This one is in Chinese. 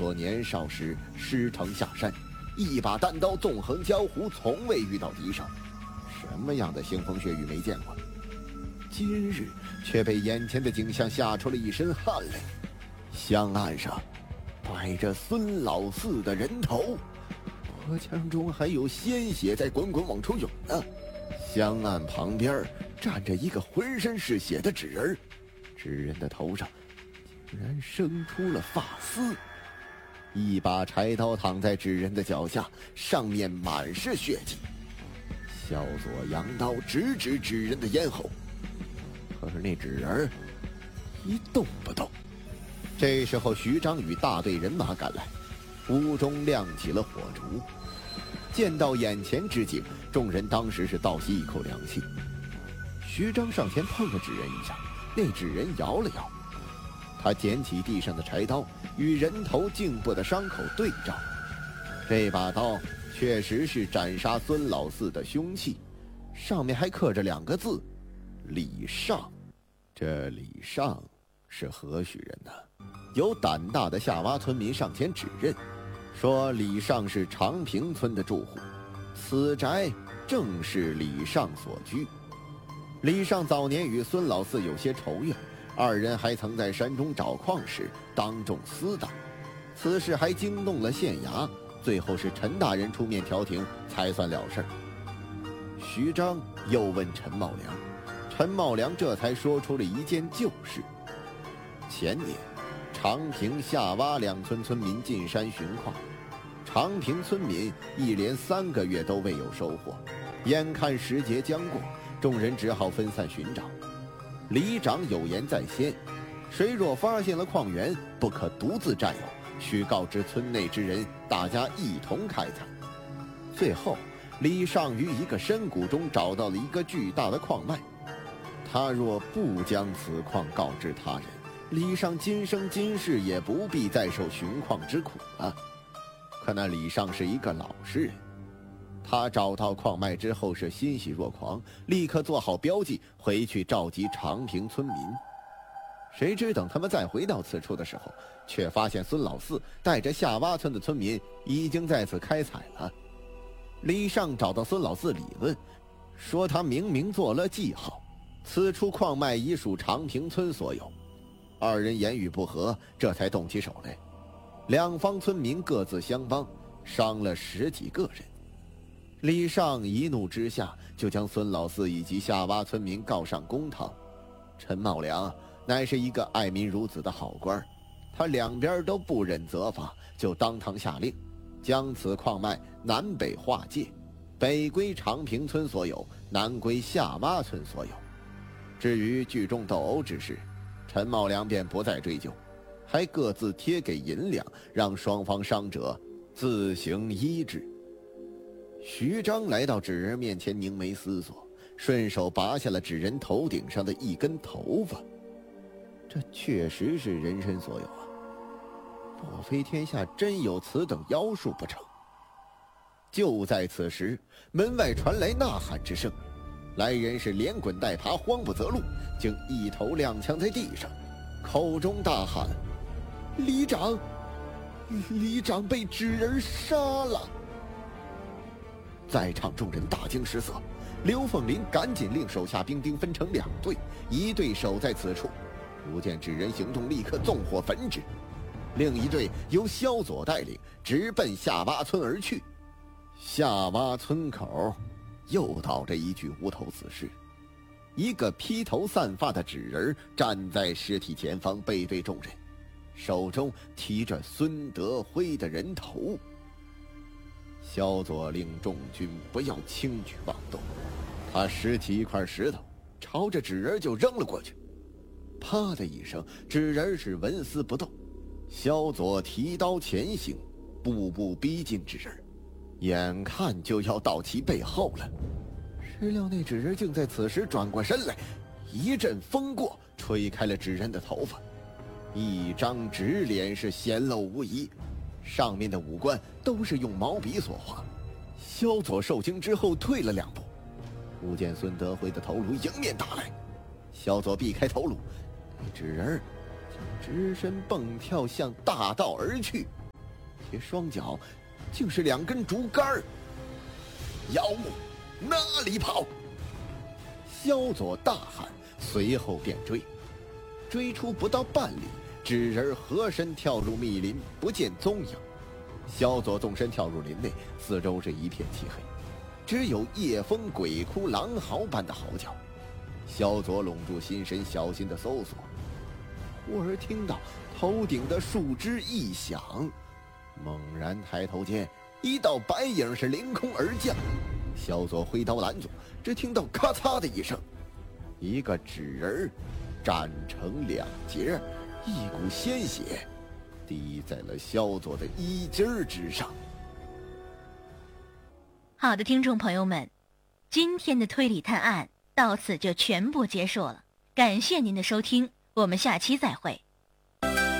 佐年少时师承下山，一把单刀纵横江湖，从未遇到敌手，什么样的腥风血雨没见过？今日却被眼前的景象吓出了一身汗来。香案上摆着孙老四的人头，脖腔中还有鲜血在滚滚往出涌呢。香案旁边站着一个浑身是血的纸人，纸人的头上竟然生出了发丝。一把柴刀躺在纸人的脚下，上面满是血迹。萧佐扬刀直指纸人的咽喉，可是那纸人一动不动。这时候徐章与大队人马赶来，屋中亮起了火烛。见到眼前之景，众人当时是倒吸一口凉气。徐章上前碰了纸人一下，那纸人摇了摇，他捡起地上的柴刀，与人头颈部的伤口对照。这把刀确实是斩杀孙老四的凶器，上面还刻着2个字：李尚。这李尚是何许人呢？有胆大的夏洼村民上前指认，说李尚是长平村的住户，此宅正是李尚所居。李尚早年与孙老四有些仇怨，二人还曾在山中找矿时当众厮打，此事还惊动了县衙，最后是陈大人出面调停才算了事儿。徐章又问陈茂良，陈茂良这才说出了一件旧事。前年长平、夏洼2村村民进山寻矿，长平村民一连3个月都未有收获，眼看时节将过，众人只好分散寻找。里长有言在先，谁若发现了矿源，不可独自占有，须告知村内之人，大家一同开采。最后李尚于一个深谷中找到了一个巨大的矿脉，他若不将此矿告知他人，李尚今生今世也不必再受寻矿之苦了。可那李尚是一个老实人，他找到矿脉之后是欣喜若狂，立刻做好标记，回去召集长平村民。谁知等他们再回到此处的时候，却发现孙老四带着夏洼村的村民已经在此开采了。李尚找到孙老四理论，说他明明做了记号，此处矿脉已属长平村所有。二人言语不合，这才动起手来。两方村民各自相帮，伤了10几个人。李尚一怒之下，就将孙老四以及夏洼村民告上公堂。陈茂良乃是一个爱民如子的好官，他两边都不忍责罚，就当堂下令，将此矿脉南北划界，北归长平村所有，南归夏洼村所有。至于聚众斗殴之事，陈茂良便不再追究，还各自贴给银两，让双方伤者自行医治。徐章来到纸人面前，凝眉思索，顺手拔下了纸人头顶上的一根头发。这确实是人身所有啊，莫非天下真有此等妖术不成？就在此时，门外传来呐喊之声，来人是连滚带爬，慌不择路，竟一头踉跄在地上，口中大喊：里长，里长被纸人杀了！在场众人大惊失色，刘凤林赶紧令手下兵丁分成2队，一队守在此处，不见纸人行动，立刻纵火焚之；另一队由萧佐带领，直奔夏洼村而去。夏洼村口又倒着一具无头死尸，一个披头散发的纸人站在尸体前方，背对众人，手中提着孙德辉的人头。萧佐令众军不要轻举妄动，他拾起一块石头，朝着纸人就扔了过去。啪的一声，纸人是纹丝不动。萧佐提刀前行，步步逼近纸人，眼看就要到其背后了。谁料那纸人竟在此时转过身来，一阵风过，吹开了纸人的头发，一张纸脸是显露无遗，上面的五官都是用毛笔所画。萧佐受惊之后退了2步，忽见孙德辉的头颅迎面打来，萧佐避开头颅，那纸人竟只身蹦跳向大道而去。 且双脚竟是2根竹竿。妖物，哪里跑！萧佐大喊，随后便追。追出不到半里，纸人合身跳入密林，不见踪影。萧佐纵身跳入林内，四周是一片漆黑，只有夜风鬼哭狼嚎般的嚎叫。萧佐拢住心神，小心地搜索。忽而听到头顶的树枝一响，猛然抬头间，一道白影是凌空而降。萧佐挥刀拦住，只听到咔嚓的一声，一个纸人斩成2截，一股鲜血滴在了萧佐的衣襟之上。 好的，听众朋友们，今天的推理探案到此就全部结束了，感谢您的收听，我们下期再会。